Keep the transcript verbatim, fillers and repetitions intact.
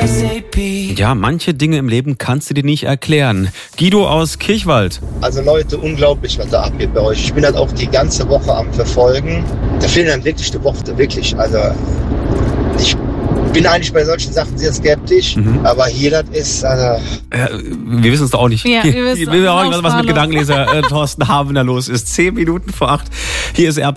Ja, manche Dinge im Leben kannst du dir nicht erklären. Guido aus Kirchwald. Also Leute, unglaublich, was da abgeht bei euch. Ich bin halt auch die ganze Woche am Verfolgen. Da fehlen dann wirklich die Worte, wirklich. Also ich bin eigentlich bei solchen Sachen sehr skeptisch, mhm. aber hier das ist... Also ja, wir wissen es doch auch nicht. Ja, wir wissen wir auch nicht, was mit Gedankenleser äh, Thorsten Havener los ist. Zehn Minuten vor acht. Hier ist R P